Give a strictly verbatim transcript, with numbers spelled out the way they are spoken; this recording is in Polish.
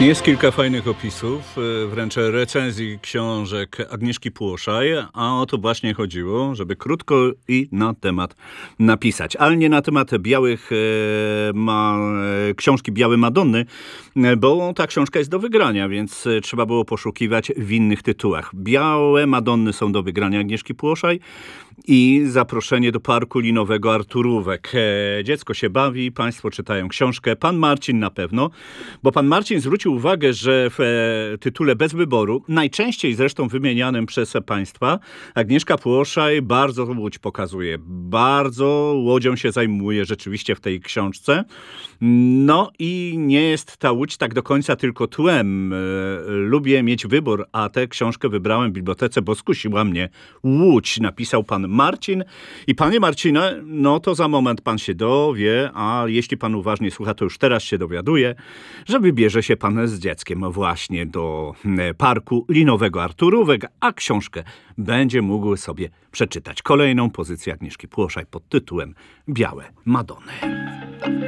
Jest kilka fajnych opisów, y, wręcz recenzji książek Agnieszki Płoszaj, a o to właśnie chodziło, żeby krótko i na temat napisać. Ale nie na temat białych e, ma, e, książki Białe Madonny, e, bo ta książka jest do wygrania, więc e, trzeba było poszukiwać w innych tytułach. Białe Madonny są do wygrania Agnieszki Płoszaj i zaproszenie do Parku Linowego Arturówek. E, dziecko się bawi, państwo czytają książkę, pan Marcin na pewno, bo pan Marcin zwrócił uwagę, że w e, tytule Bez wyboru, najczęściej zresztą wymienianym przez państwa, Agnieszka Płoszaj bardzo Łódź pokazuje. Bardzo Łodzią się zajmuje rzeczywiście w tej książce. No i nie jest ta Łódź tak do końca tylko tłem. E, lubię mieć wybór, a tę książkę wybrałem w bibliotece, bo skusiła mnie Łódź, napisał pan Marcin. I panie Marcinie, no to za moment pan się dowie, a jeśli pan uważnie słucha, to już teraz się dowiaduje, że wybierze się pan z dzieckiem właśnie do Parku Linowego Arturówek, a książkę będzie mógł sobie przeczytać. Kolejną pozycję Agnieszki Płoszaj pod tytułem Białe Madony.